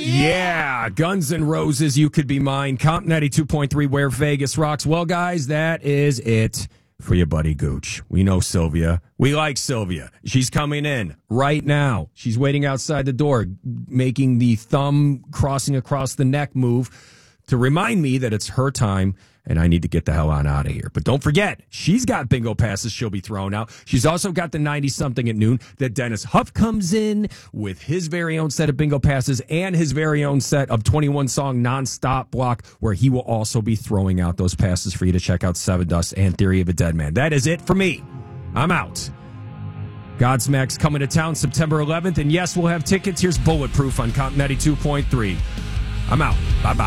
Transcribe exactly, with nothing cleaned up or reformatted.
Yeah, Guns N' Roses, You Could Be Mine. Count ninety-two point three, where Vegas rocks. Well, guys, that is it for your buddy Gooch. We know Sylvia. We like Sylvia. She's coming in right now. She's waiting outside the door, making the thumb crossing across the neck move to remind me that it's her time and I need to get the hell on out of here. But don't forget, she's got bingo passes she'll be throwing out. She's also got the ninety-something at noon that Dennis Huff comes in with his very own set of bingo passes and his very own set of twenty-one song nonstop block where he will also be throwing out those passes for you to check out Seven Dust and Theory of a Dead Man. That is it for me. I'm out. Godsmack's coming to town September eleventh, and yes, we'll have tickets. Here's Bulletproof on Count ninety-two point three. I'm out. Bye-bye.